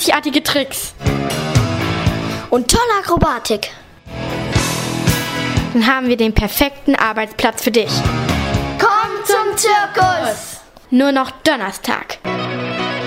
einzigartige Tricks und tolle Akrobatik. Dann haben wir den perfekten Arbeitsplatz für dich. Komm zum Zirkus! Nur noch Donnerstag.